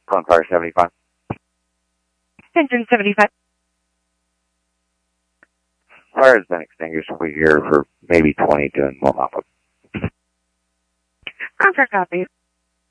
Calling fire 75. Engine 75. Fire has been extinguished. We're here for maybe 20 doing more mop up. After copy.